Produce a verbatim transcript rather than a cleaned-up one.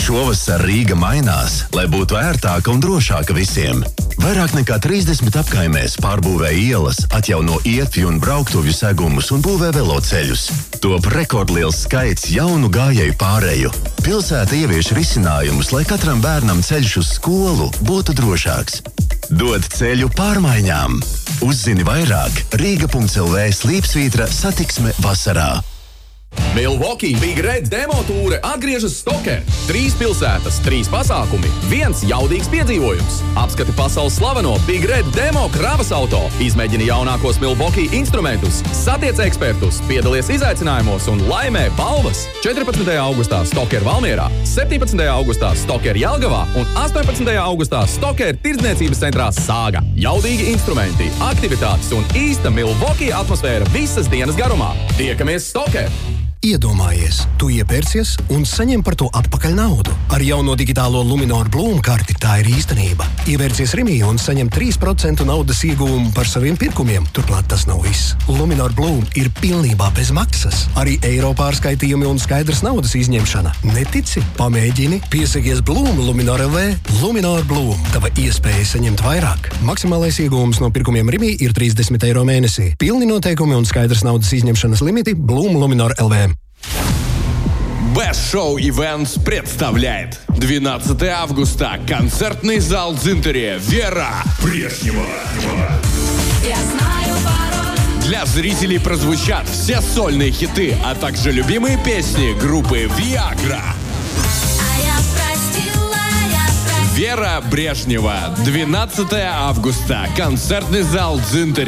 Šovasar Rīga mainās, lai būtu ērtāka un drošāka visiem. Vairāk nekā trīsdesmit apkaimēs pārbūvē ielas, atjauno ietvi un brauktuvju segumus un būvē veloceļus. Top rekordliels skaits jaunu gājēju pāreju. Pilsēta ievieš risinājumus, lai katram bērnam ceļš uz skolu būtu drošāks. Dod ceļu pārmaiņām. Uzzini vairāk Rīga punkts el vē slīpsvītra satiksme vasarā. Milwaukee Big Red demo tūre atgriežas Stokē. Trīs pilsētas, trīs pasākumi, viens jaudīgs piedzīvojums. Apskati pasaules slaveno Big Red demo kravas auto. Izmēģini jaunākos Milwaukee instrumentus, satiec ekspertus, piedalies izaicinājumos un laimē balvas. četrpadsmitajā augustā Stoker Valmierā, septiņpadsmitajā augustā Stoker Jelgavā un astoņpadsmitajā augustā Stoker tirdzniecības centrā Sāga. Jaudīgi instrumenti, aktivitātes un īsta Milwaukee atmosfēra visas dienas garumā. Tiekamies Stoker! Iedomājies, tu iepērcies un saņem par to atpakaļ naudu. Ar jauno digitālo Luminor Bloom karti tā ir īstenība. Ievērcies Rimī un saņem trīs procenti naudas ieguvumu par saviem pirkumiem. Turklāt tas nav viss. Luminor Bloom ir pilnībā bez maksas. Arī eiro pārskaitījumi un skaidrs naudas izņemšana. Netici? Pamēģini. Piesakies Bloom Luminor L V. Luminor Bloom. Tava iespēja saņemt vairāk. Maksimālais ieguvums no pirkumiem Rimī ir trīsdesmit eiro mēnesī. Pilni noteikumi un skaidrs naudas izņemšanas limiti Bloom Luminor L V. Best Show Events представляет двенадцатого августа концертный зал Дзинтере «Вера» Брежнева. Я знаю пароль. Для зрителей прозвучат все сольные хиты, а также любимые песни группы «Виагра». А я простила, я простила. «Вера» Брежнева. двенадцатого августа. Концертный зал Дзинтере.